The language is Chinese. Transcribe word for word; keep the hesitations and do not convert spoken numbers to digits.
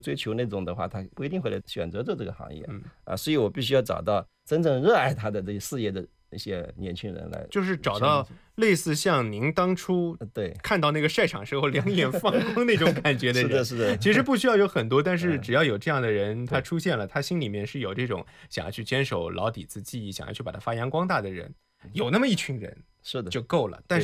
追求那种的话，他不一定会来选择做这个行业。 嗯啊，所以我必须要找到真正热爱他的这些事业的一些年轻人来， 就是找到类似像您当初对看到那个晒场时候两眼放光那种感觉的人。 是的，是的。 其实不需要有很多，但是只要有这样的人他出现了，他心里面是有这种想要去坚守老底子技艺，想要去把它发扬光大的人，有那么一群人是的就够了。但是